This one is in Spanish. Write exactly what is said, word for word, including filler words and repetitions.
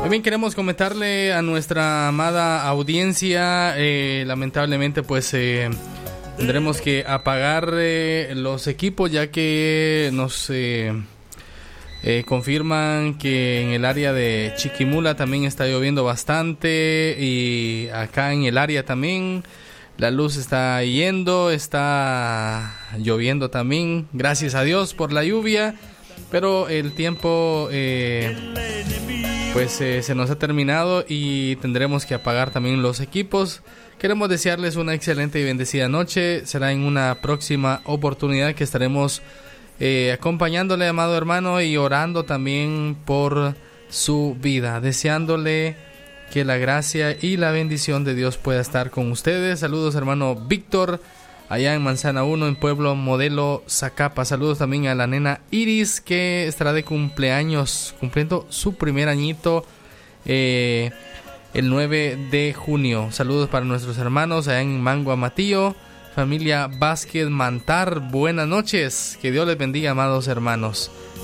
También queremos comentarle a nuestra amada audiencia, eh, lamentablemente pues eh, tendremos que apagar eh, los equipos, ya que nos eh, eh, confirman que en el área de Chiquimula también está lloviendo bastante, y acá en el área también la luz está yendo, está lloviendo también, gracias a Dios por la lluvia, pero el tiempo eh, pues eh, se nos ha terminado y tendremos que apagar también los equipos. Queremos desearles una excelente y bendecida noche. Será en una próxima oportunidad que estaremos eh, acompañándole, amado hermano, y orando también por su vida, deseándole que la gracia y la bendición de Dios pueda estar con ustedes. Saludos, hermano Víctor, allá en Manzana uno, en Pueblo Modelo, Zacapa. Saludos también a la nena Iris, que estará de cumpleaños, cumpliendo su primer añito eh, el nueve de junio. Saludos para nuestros hermanos allá en Mango Amatillo, familia Vázquez Mantar. Buenas noches, que Dios les bendiga, amados hermanos.